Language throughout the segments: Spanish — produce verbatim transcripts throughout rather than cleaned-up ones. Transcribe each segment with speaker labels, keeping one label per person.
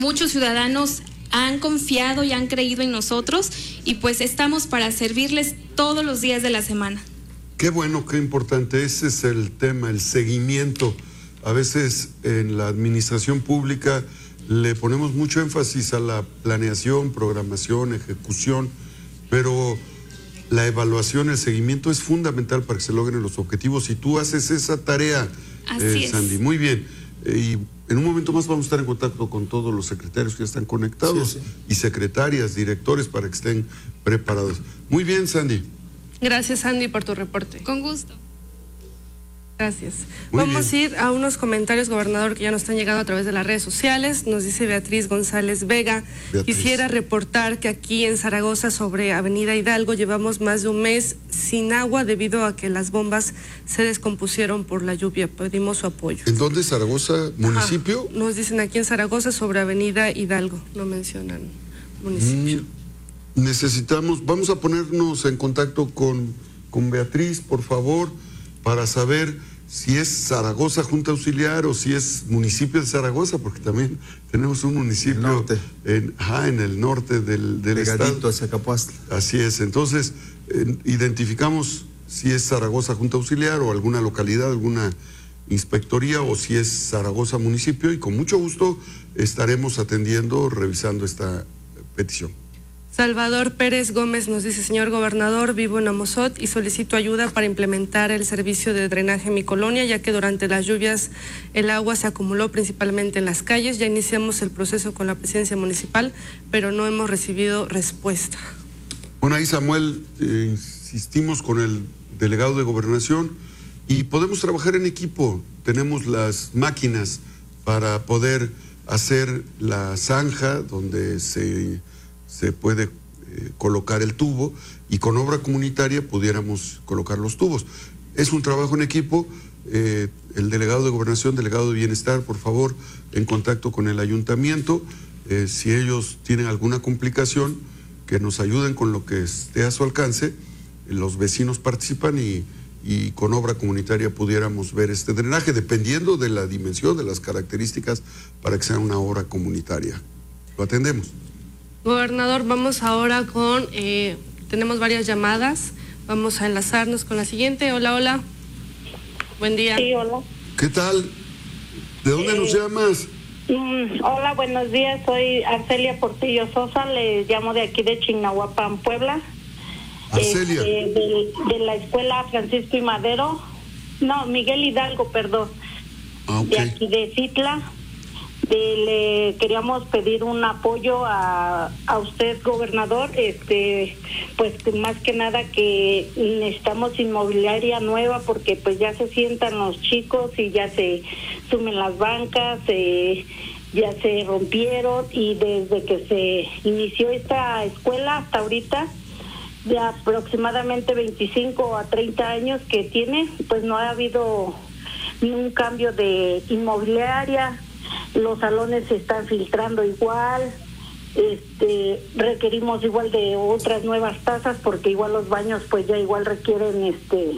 Speaker 1: muchos ciudadanos han confiado y han creído en nosotros y pues estamos para servirles todos los días de la semana.
Speaker 2: Qué bueno, qué importante. Ese es el tema, el seguimiento. A veces en la administración pública le ponemos mucho énfasis a la planeación, programación, ejecución, pero la evaluación, el seguimiento es fundamental para que se logren los objetivos y tú haces esa tarea,
Speaker 1: Así
Speaker 2: eh, Sandy. Muy bien. Eh, y en un momento más vamos a estar en contacto con todos los secretarios que ya están conectados, sí, sí. y secretarias, directores, para que estén preparados. Muy bien, Sandy.
Speaker 3: Gracias, Sandy, por tu reporte.
Speaker 1: Con gusto.
Speaker 3: Gracias.
Speaker 2: Muy
Speaker 3: Vamos
Speaker 2: bien.
Speaker 3: a ir a unos comentarios, gobernador, que ya nos están llegando a través de las redes sociales. Nos dice Beatriz González Vega.
Speaker 2: Beatriz.
Speaker 3: Quisiera reportar que aquí en Zaragoza, sobre Avenida Hidalgo, llevamos más de un mes sin agua debido a que las bombas se descompusieron por la lluvia. Pedimos su apoyo.
Speaker 2: ¿En dónde, Zaragoza, municipio?
Speaker 3: Ajá. Nos dicen aquí en Zaragoza, sobre Avenida Hidalgo. No mencionan municipio.
Speaker 2: Mm, necesitamos, vamos a ponernos en contacto con, con Beatriz, por favor, para saber si es Zaragoza Junta Auxiliar o si es municipio de Zaragoza, porque también tenemos un municipio
Speaker 4: norte.
Speaker 2: En, ajá, en el norte del, del estado.
Speaker 4: Hacia Capoastla.
Speaker 2: Así es, entonces eh, identificamos si es Zaragoza Junta Auxiliar o alguna localidad, alguna inspectoría, o si es Zaragoza municipio, y con mucho gusto estaremos atendiendo, revisando esta petición.
Speaker 3: Salvador Pérez Gómez nos dice: señor gobernador, vivo en Amozot y solicito ayuda para implementar el servicio de drenaje en mi colonia, ya que durante las lluvias el agua se acumuló principalmente en las calles. Ya iniciamos el proceso con la presidencia municipal, pero no hemos recibido respuesta.
Speaker 2: Bueno, ahí, Samuel, eh, insistimos con el delegado de Gobernación y podemos trabajar en equipo. Tenemos las máquinas para poder hacer la zanja donde se... se puede eh, colocar el tubo, y con obra comunitaria pudiéramos colocar los tubos. Es un trabajo en equipo. Eh, el delegado de Gobernación, delegado de Bienestar, por favor, en contacto con el ayuntamiento. Eh, si ellos tienen alguna complicación, que nos ayuden con lo que esté a su alcance. Los vecinos participan y, y con obra comunitaria pudiéramos ver este drenaje, dependiendo de la dimensión, de las características, para que sea una obra comunitaria. Lo atendemos.
Speaker 3: Gobernador, vamos ahora con, eh, tenemos varias llamadas, vamos a enlazarnos con la siguiente. Hola, hola, buen día.
Speaker 5: Sí, hola.
Speaker 2: ¿Qué tal? ¿De dónde eh, nos llamas?
Speaker 5: Mm, hola, buenos días, soy Arcelia Portillo Sosa, le llamo de aquí de Chignahuapan, Puebla.
Speaker 2: Arcelia.
Speaker 5: Eh, de, de la escuela Francisco y Madero, no, Miguel Hidalgo, perdón,
Speaker 2: ah, okay.
Speaker 5: de aquí de Citla. De, le queríamos pedir un apoyo a, a usted, gobernador, este, pues más que nada que necesitamos inmobiliaria nueva, porque pues ya se sientan los chicos y ya se sumen las bancas, eh, ya se rompieron, y desde que se inició esta escuela hasta ahorita, de aproximadamente veinticinco a treinta años que tiene, pues no ha habido ningún cambio de inmobiliaria. Los salones se están filtrando igual, este, requerimos igual de otras nuevas tazas, porque igual los baños pues ya igual requieren, este,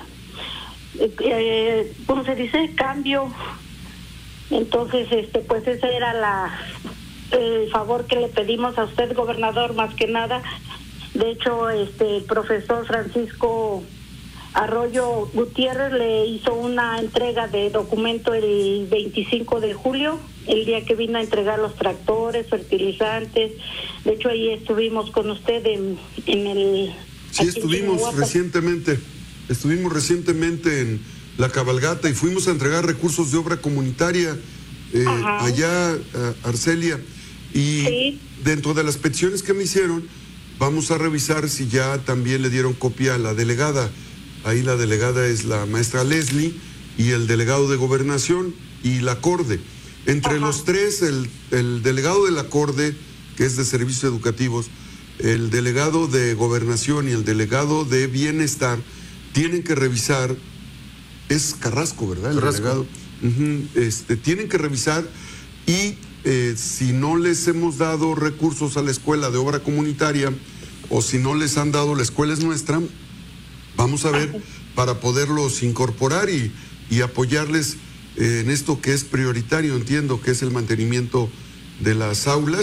Speaker 5: eh, ¿cómo se dice? Cambio. Entonces, este, pues ese era la el favor que le pedimos a usted, gobernador, más que nada. De hecho, este, el profesor Francisco Arroyo Gutiérrez le hizo una entrega de documento el veinticinco de julio, el día que vino a entregar los tractores, fertilizantes. De hecho, ahí estuvimos con usted en, en el...
Speaker 2: Sí, estuvimos recientemente, estuvimos recientemente en la cabalgata y fuimos a entregar recursos de obra comunitaria eh, allá, a Arcelia. Y sí, dentro de las peticiones que me hicieron, vamos a revisar si ya también le dieron copia a la delegada. Ahí la delegada es la maestra Leslie y el delegado de Gobernación y la Acorde. Entre Ajá. los tres, el, el delegado de la Acorde, que es de Servicios Educativos, el delegado de Gobernación y el delegado de Bienestar, tienen que revisar, es Carrasco, ¿verdad? El
Speaker 4: Carrasco.
Speaker 2: delegado. Uh-huh, este, tienen que revisar y eh, si no les hemos dado recursos a la escuela de obra comunitaria o si no les han dado, la escuela es nuestra, vamos a ver para poderlos incorporar y, y apoyarles eh, en esto que es prioritario, entiendo que es el mantenimiento de las aulas.